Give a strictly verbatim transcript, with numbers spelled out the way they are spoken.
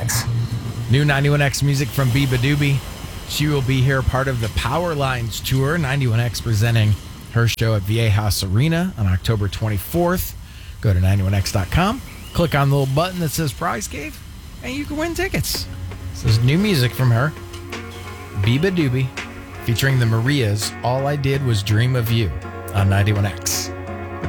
X. New ninety-one X music from Biba Doobie. She will be here part of the Power Lines Tour. ninety-one X presenting her show at Viejas Arena on October twenty-fourth. Go to ninety-one X dot com, click on the little button that says Prize Cave, and you can win tickets. This is new music from her, Biba Doobie, featuring the Marias. All I Did Was Dream of You on ninety-one X.